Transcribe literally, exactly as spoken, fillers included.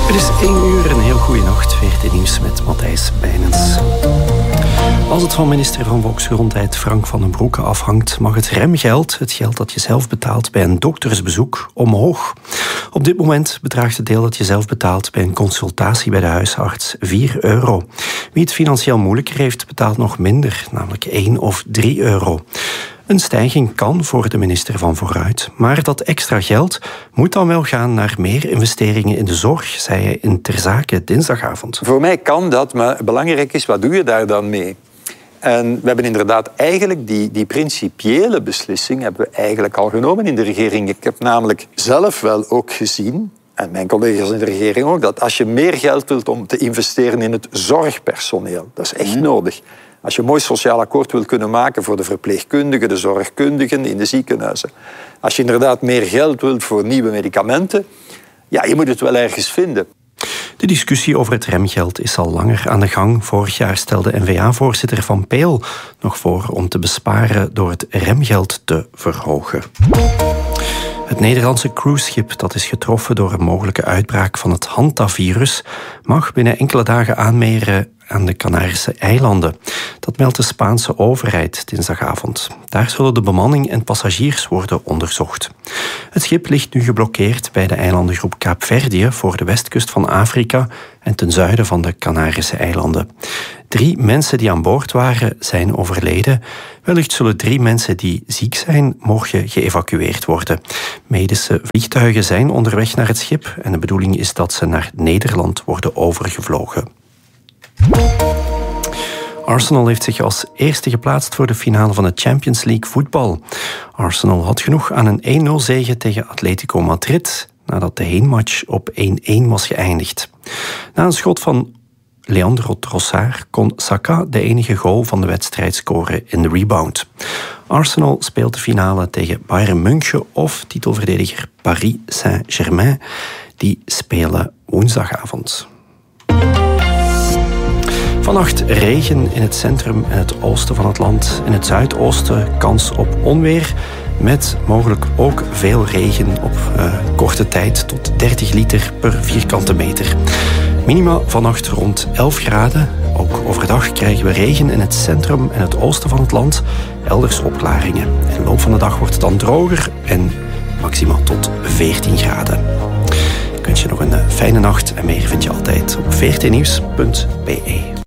Het is één uur, een heel goede nacht. V R T Nieuws met Matthijs Bijnens. Als het van minister van Volksgezondheid Frank van den Broeke afhangt, mag het remgeld, het geld dat je zelf betaalt bij een doktersbezoek, omhoog. Op dit moment bedraagt het deel dat je zelf betaalt bij een consultatie bij de huisarts vier euro. Wie het financieel moeilijker heeft, betaalt nog minder, namelijk één of drie euro. Een stijging kan voor de minister van Vooruit, maar dat extra geld moet dan wel gaan naar meer investeringen in de zorg, zei hij in Ter Zake dinsdagavond. Voor mij kan dat, maar belangrijk is, wat doe je daar dan mee? En we hebben inderdaad eigenlijk die, die principiële beslissing hebben we eigenlijk al genomen in de regering. Ik heb namelijk zelf wel ook gezien, en mijn collega's in de regering ook, dat als je meer geld wilt om te investeren in het zorgpersoneel, dat is echt mm. nodig. Als je een mooi sociaal akkoord wil kunnen maken voor de verpleegkundigen, de zorgkundigen in de ziekenhuizen. Als je inderdaad meer geld wilt voor nieuwe medicamenten, ja, je moet het wel ergens vinden. De discussie over het remgeld is al langer aan de gang. Vorig jaar stelde N V A-voorzitter Van Peel nog voor om te besparen door het remgeld te verhogen. Het Nederlandse cruiseschip dat is getroffen door een mogelijke uitbraak van het Hantavirus mag binnen enkele dagen aanmeren aan de Canarische eilanden. Dat meldt de Spaanse overheid dinsdagavond. Daar zullen de bemanning en passagiers worden onderzocht. Het schip ligt nu geblokkeerd bij de eilandengroep Kaapverdië voor de westkust van Afrika en ten zuiden van de Canarische eilanden. Drie mensen die aan boord waren zijn overleden. Wellicht zullen drie mensen die ziek zijn morgen geëvacueerd worden. Medische vliegtuigen zijn onderweg naar het schip en de bedoeling is dat ze naar Nederland worden overgevlogen. Arsenal heeft zich als eerste geplaatst voor de finale van de Champions League voetbal. Arsenal had genoeg aan een één nul zege tegen Atletico Madrid, nadat de heenmatch op één één was geëindigd. Na een schot van Leandro Trossard kon Saka de enige goal van de wedstrijd scoren in de rebound. Arsenal speelt de finale tegen Bayern München of titelverdediger Paris Saint-Germain. Die spelen woensdagavond. Vannacht regen in het centrum en het oosten van het land. In het zuidoosten kans op onweer, met mogelijk ook veel regen op uh, korte tijd tot dertig liter per vierkante meter. Minima vannacht rond elf graden. Ook overdag krijgen we regen in het centrum en het oosten van het land. Elders opklaringen. In de loop van de dag wordt het dan droger en maximaal tot veertien graden. Ik wens je nog een fijne nacht en meer vind je altijd op v r t nieuws punt b e.